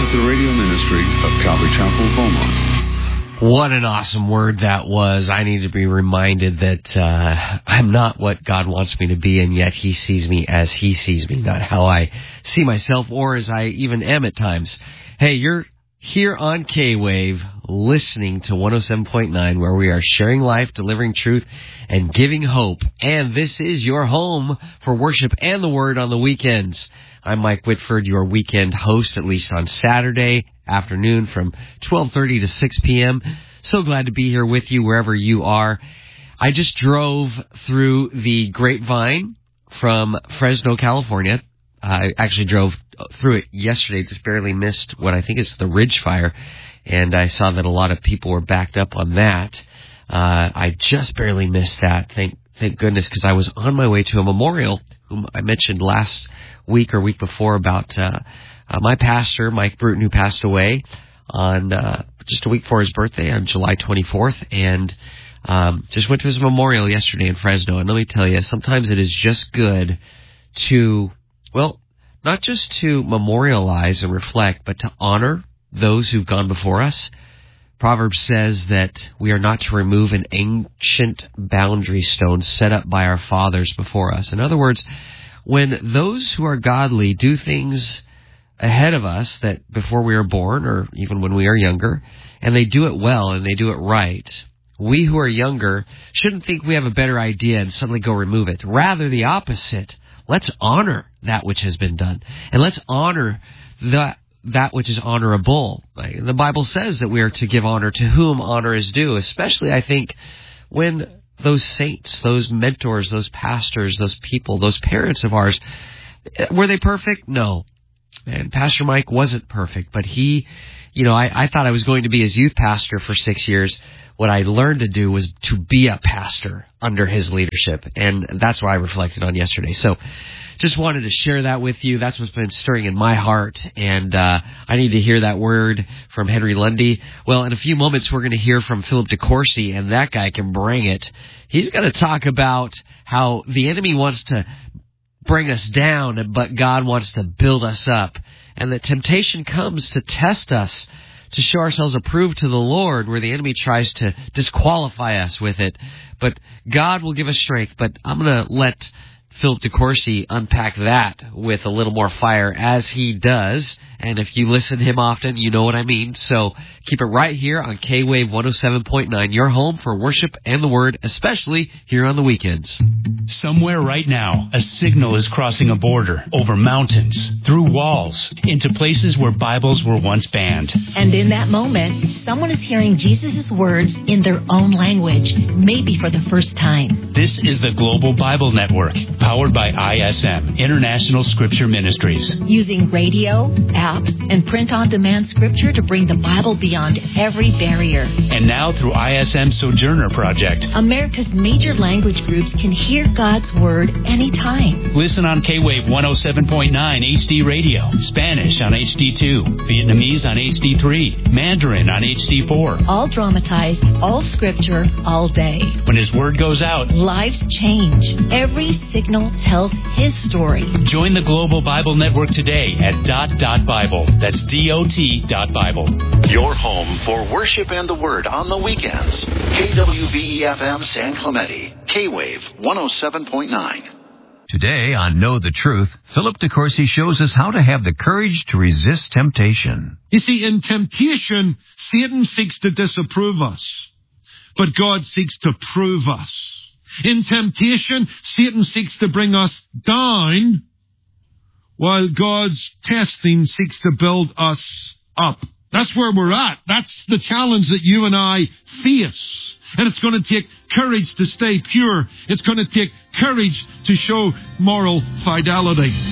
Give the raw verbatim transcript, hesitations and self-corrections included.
is the radio ministry of Calvary Chapel, Beaumont. What an awesome word that was. I need to be reminded that uh, I'm not what God wants me to be, and yet He sees me as He sees me, not how I see myself or as I even am at times. Hey, you're here on K-Wave listening to one oh seven point nine, where we are sharing life, delivering truth, and giving hope. And this is your home for worship and the Word on the weekends. I'm Mike Whitford, your weekend host, at least on Saturday afternoon from twelve thirty to six p.m. So glad to be here with you wherever you are. I just drove through the Grapevine from Fresno, California. I actually drove through it yesterday, just barely missed what I think is the Ridge Fire, and I saw that a lot of people were backed up on that. Uh, I just barely missed that, thank thank goodness, because I was on my way to a memorial, whom I mentioned last week or week before about uh, uh, my pastor, Mike Bruton, who passed away on uh, just a week before his birthday on July twenty-fourth, and um, just went to his memorial yesterday in Fresno. And let me tell you, sometimes it is just good to, well, not just to memorialize and reflect, but to honor those who've gone before us. Proverbs says that we are not to remove an ancient boundary stone set up by our fathers before us. In other words, when those who are godly do things ahead of us that before we were born or even when we are younger, and they do it well and they do it right, we who are younger shouldn't think we have a better idea and suddenly go remove it. Rather, the opposite. Let's honor that which has been done. And let's honor that that which is honorable. The Bible says that we are to give honor to whom honor is due, especially, I think, when those saints, those mentors, those pastors, those people, those parents of ours, were they perfect? No. And Pastor Mike wasn't perfect, but he, you know, I, I thought I was going to be his youth pastor for six years. What I learned to do was to be a pastor under his leadership, and that's what I reflected on yesterday. So just wanted to share that with you. That's what's been stirring in my heart, and uh, I need to hear that word from Henry Lundy. Well, in a few moments, we're going to hear from Philip DeCourcy, and that guy can bring it. He's going to talk about how the enemy wants to bring us down, but God wants to build us up, and that temptation comes to test us, to show ourselves approved to the Lord, where the enemy tries to disqualify us with it. But God will give us strength. But I'm going to let Philip DeCourcy unpack that with a little more fire, as he does. And if you listen to him often, you know what I mean. So keep it right here on K-Wave one oh seven point nine, your home for worship and the Word, especially here on the weekends. Somewhere right now, a signal is crossing a border, over mountains, through walls, into places where Bibles were once banned. And in that moment, someone is hearing Jesus' words in their own language, maybe for the first time. This is the Global Bible Network, powered by I S M, International Scripture Ministries. Using radio, apps, and print-on-demand scripture to bring the Bible beyond every barrier. And now through I S M Sojourner Project, America's major language groups can hear God's Word anytime. Listen on K-Wave one oh seven point nine H D Radio, Spanish on H D two, Vietnamese on H D three, Mandarin on H D four. All dramatized, all scripture, all day. When His Word goes out, lives change. Every signal tells His story. Join the Global Bible Network today at dot dot Bible. That's D O T dot Bible. Your home for worship and the Word on the weekends. K W V E F M San Clemente. K-Wave one oh seven point nine. Today on Know the Truth, Philip DeCourcy shows us how to have the courage to resist temptation. You see, in temptation, Satan seeks to disapprove us, but God seeks to prove us. In temptation, Satan seeks to bring us down, while God's testing seeks to build us up. That's where we're at. That's the challenge that you and I face. And it's going to take courage to stay pure. It's going to take courage to show moral fidelity.